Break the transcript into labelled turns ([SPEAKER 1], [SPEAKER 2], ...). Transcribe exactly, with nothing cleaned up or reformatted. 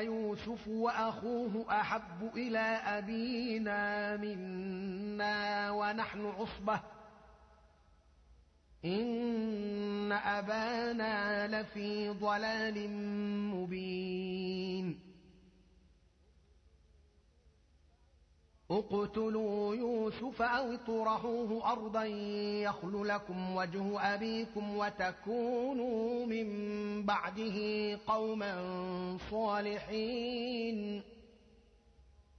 [SPEAKER 1] يوسف وأخوه أحب إلى أبينا منا ونحن عصبة إن أبانا لفي ضلال مبين اقتلوا يوسف أو اطرحوه أرضا يخل لكم وجه أبيكم وتكونوا من بعده قوما صالحين